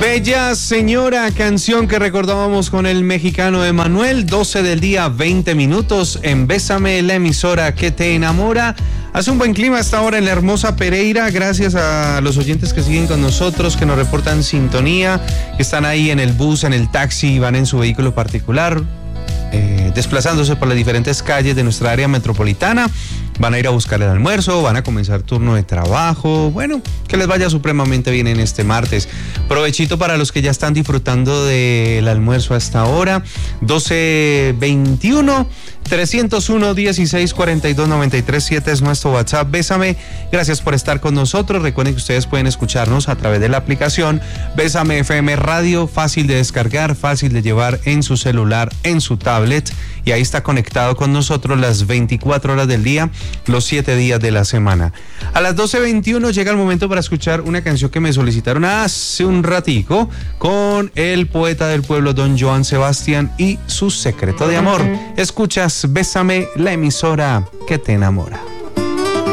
Bella Señora, canción que recordábamos con el mexicano Emanuel. 12 del día, 20 minutos en Bésame, la emisora que te enamora. Hace un buen clima hasta ahora en la hermosa Pereira, gracias a los oyentes que siguen con nosotros, que nos reportan sintonía, que están ahí en el bus, en el taxi, van en su vehículo particular, desplazándose por las diferentes calles de nuestra área metropolitana. Van a ir a buscar el almuerzo, van a comenzar turno de trabajo. Bueno, que les vaya supremamente bien en este martes. Provechito para los que ya están disfrutando del almuerzo hasta ahora. 12:21, 301-1642-937 es nuestro WhatsApp. Bésame, gracias por estar con nosotros. Recuerden que ustedes pueden escucharnos a través de la aplicación Bésame FM Radio, fácil de descargar, fácil de llevar en su celular, en su tablet. Y ahí está conectado con nosotros las 24 horas del día, los 7 días de la semana. A las 12:21 llega el momento para escuchar una canción que me solicitaron hace un ratico con el poeta del pueblo, don Joan Sebastián, y su secreto de amor. Escuchas Bésame, la emisora que te enamora.